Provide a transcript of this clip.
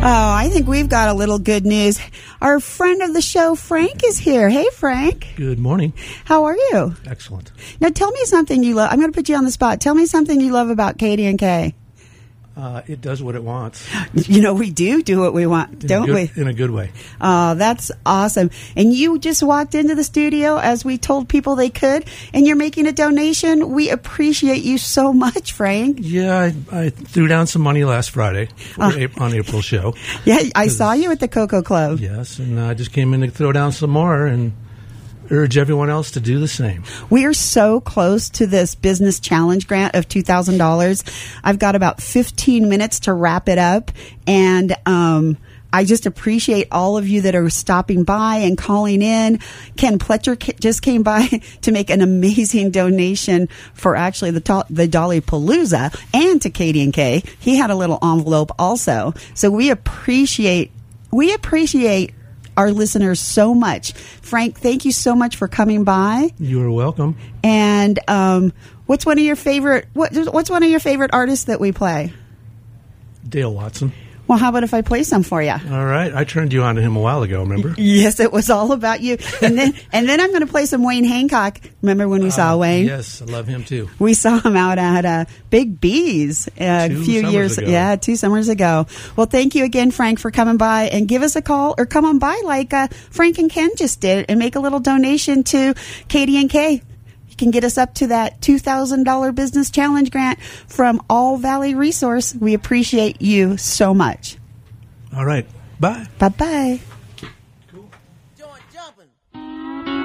I think we've got a little good news. Our friend of the show, Frank, is here. Hey, Frank. Good morning. How are you? Excellent. Now, tell me something you love. I'm going to put you on the spot. Tell me something you love about KDNK. It does what it wants. You know, we do what we want, don't we? In a good way. That's awesome. And you just walked into the studio as we told people they could, and you're making a donation. We appreciate you so much, Frank. Yeah, I threw down some money last Friday on April's show. Yeah, I saw you at the Cocoa Club. Yes, and I just came in to throw down some more and urge everyone else to do the same. We are so close to this business challenge grant of $2,000. I've got about 15 minutes to wrap it up, and I just appreciate all of you that are stopping by and calling in. Ken Pletcher just came by to make an amazing donation for actually the Dolly Palooza and to KDNK. He had a little envelope also. So we appreciate our listeners so much. Frank, thank you so much for coming by. You are welcome. And what's one of your favorite artists that we play? Dale Watson. Well, how about if I play some for you? All right. I turned you on to him a while ago, remember? Yes, it was all about you. And then I'm going to play some Wayne Hancock. Remember when we saw Wayne? Yes, I love him too. We saw him out at Big B's a few years ago. Yeah, 2 summers ago. Well, thank you again, Frank, for coming by, and give us a call or come on by like Frank and Ken just did and make a little donation to KDNK. Can get us up to that $2,000 business challenge grant from All Valley Resource. We appreciate you so much. All right. Bye. Bye-bye.